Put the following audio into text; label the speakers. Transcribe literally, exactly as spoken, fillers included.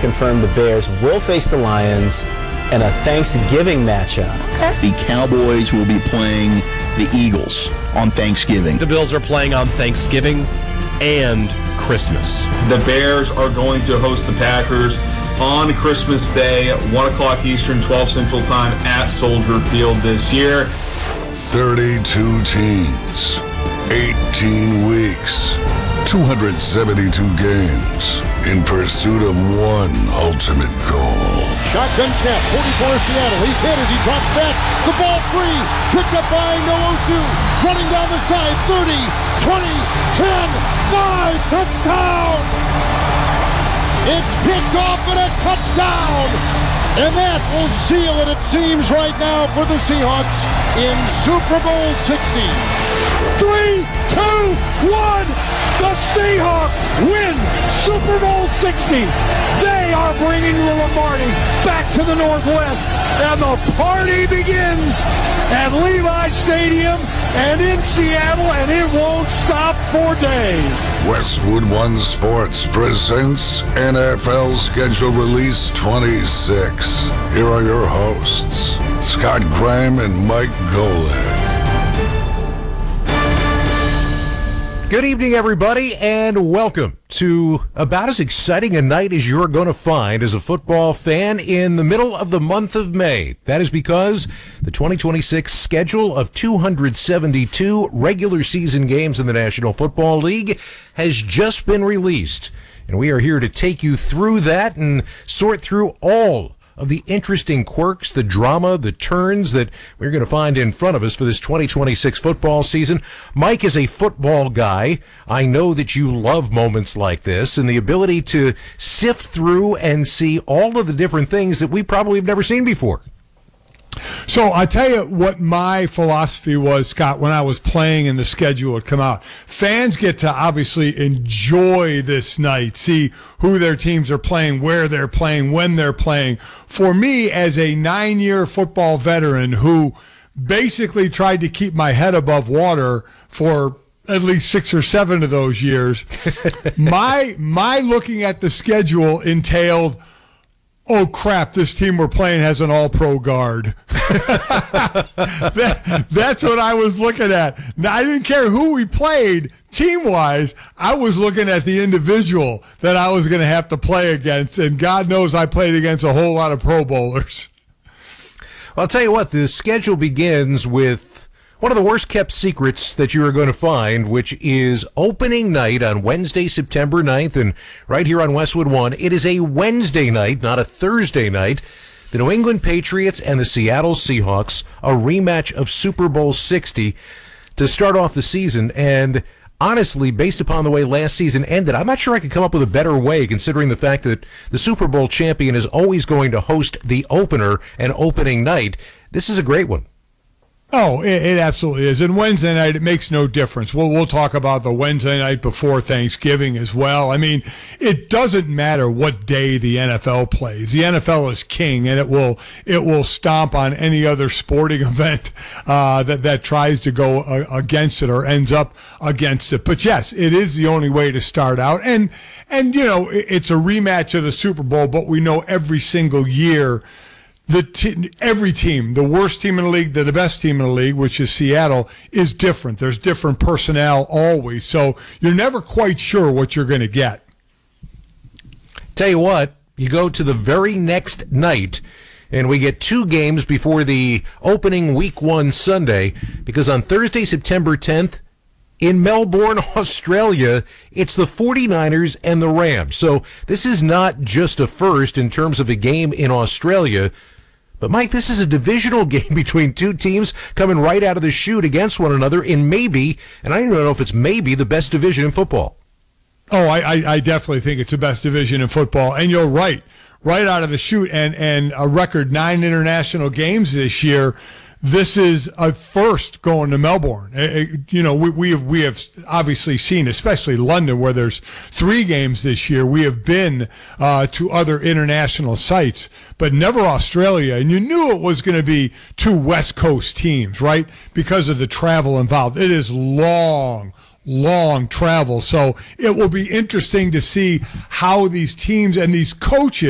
Speaker 1: confirmed the Bears will face the Lions in a Thanksgiving matchup.
Speaker 2: The Cowboys will be playing the Eagles on Thanksgiving.
Speaker 3: The Bills are playing on Thanksgiving and Christmas.
Speaker 4: The Bears are going to host the Packers on Christmas Day, one o'clock Eastern, twelve Central Time at Soldier Field this year.
Speaker 5: thirty-two teams, eighteen weeks, two hundred seventy-two games in pursuit of one ultimate goal.
Speaker 6: Shotgun snap, forty-four Seattle. He's hit as he drops back. The ball free. Picked up by Nwosu. Running down the side. thirty, twenty, ten, five. Touchdown! It's picked off and a touchdown! And that will seal it, it seems, right now for the Seahawks in Super Bowl sixty.
Speaker 7: Three, two, one. The Seahawks win Super Bowl sixty. They are bringing the Lombardi back to the Northwest, and the party begins at Levi Stadium and in Seattle, and it won't stop for days.
Speaker 5: Westwood One Sports presents N F L Schedule Release twenty-six. Here are your hosts, Scott Graham and Mike Golick.
Speaker 8: Good evening, everybody, and welcome to about as exciting a night as you're going to find as a football fan in the middle of the month of May. That is because the twenty twenty-six schedule of two hundred seventy-two regular season games in the National Football League has just been released. And we are here to take you through that and sort through all of the interesting quirks, the drama, the turns that we're going to find in front of us for this twenty twenty-six football season. Mike is a football guy. I know that you love moments like this and the ability to sift through and see all of the different things that we probably have never seen before.
Speaker 9: So I tell you what my philosophy was, Scott, when I was playing and the schedule had come out. Fans get to obviously enjoy this night, see who their teams are playing, where they're playing, when they're playing. For me, as a nine-year football veteran who basically tried to keep my head above water for at least six or seven of those years, my my looking at the schedule entailed, oh, crap, this team we're playing has an all-pro guard. that, that's what I was looking at. Now, I didn't care who we played team-wise. I was looking at the individual that I was going to have to play against, and God knows I played against a whole lot of Pro Bowlers.
Speaker 8: Well, I'll tell you what, the schedule begins with one of the worst-kept secrets that you are going to find, which is opening night on Wednesday, September ninth, and right here on Westwood One. It is a Wednesday night, not a Thursday night. The New England Patriots and the Seattle Seahawks, a rematch of Super Bowl sixty to start off the season. And honestly, based upon the way last season ended, I'm not sure I could come up with a better way, considering the fact that the Super Bowl champion is always going to host the opener and opening night. This is a great one.
Speaker 9: Oh, it, it absolutely is. And Wednesday night, it makes no difference. We'll, we'll talk about the Wednesday night before Thanksgiving as well. I mean, it doesn't matter what day the N F L plays. The N F L is king, and it will it will stomp on any other sporting event uh, that, that tries to go uh, against it or ends up against it. But, yes, it is the only way to start out. And, and you know, it, it's a rematch of the Super Bowl, but we know every single year The t- every team, the worst team in the league, the, the best team in the league, which is Seattle, is different. There's different personnel always, so you're never quite sure what you're going to get.
Speaker 8: Tell you what, you go to the very next night, and we get two games before the opening week one Sunday, because on Thursday, September tenth, in Melbourne, Australia, it's the forty-niners and the Rams. So this is not just a first in terms of a game in Australia. But, Mike, this is a divisional game between two teams coming right out of the chute against one another in maybe, and I don't even know if it's maybe, the best division in football.
Speaker 9: Oh, I, I, I definitely think it's the best division in football. And you're right, right out of the chute. And, and a record nine international games this year. This is a first going to Melbourne. You know, we, we have we have obviously seen, especially London, where there's three games this year. We have been uh, to other international sites, but never Australia. And you knew it was going to be two West Coast teams, right? Because of the travel involved. It is long, long travel. So it will be interesting to see how these teams and these coaches